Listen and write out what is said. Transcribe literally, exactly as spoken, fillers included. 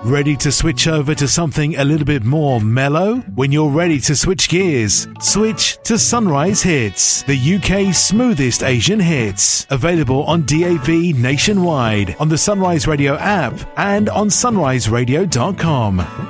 Ready to switch over to something a little bit more mellow? When you're ready to switch gears, switch to Sunrise Hits, the U K's smoothest Asian hits. Available on D A B nationwide, on the Sunrise Radio app, and on sunrise radio dot com.